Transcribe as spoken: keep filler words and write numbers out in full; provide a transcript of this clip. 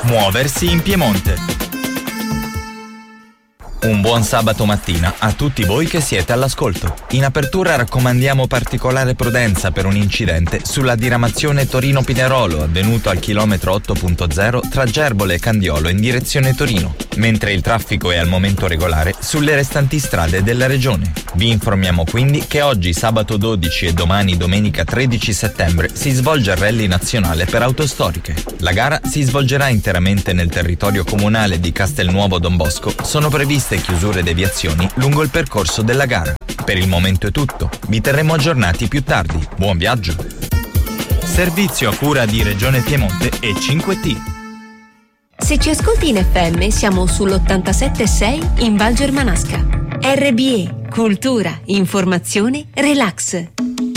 Muoversi in Piemonte. Un buon sabato mattina a tutti voi che siete all'ascolto. In apertura raccomandiamo particolare prudenza per un incidente sulla diramazione Torino-Pinerolo avvenuto al chilometro otto punto zero tra Gerbole e Candiolo in direzione Torino, mentre il traffico è al momento regolare sulle restanti strade della regione. Vi informiamo quindi che oggi sabato dodici e domani domenica tredici settembre si svolge il rally nazionale per autostoriche. La gara si svolgerà interamente nel territorio comunale di Castelnuovo Don Bosco. Sono previste chiusure e deviazioni lungo il percorso della gara. Per il momento è tutto, vi terremo aggiornati più tardi. Buon viaggio! Servizio a cura di Regione Piemonte e cinque T. Se ci ascolti in F M siamo sull'ottantasette virgola sei in Val Germanasca. R B E, cultura, informazione, relax.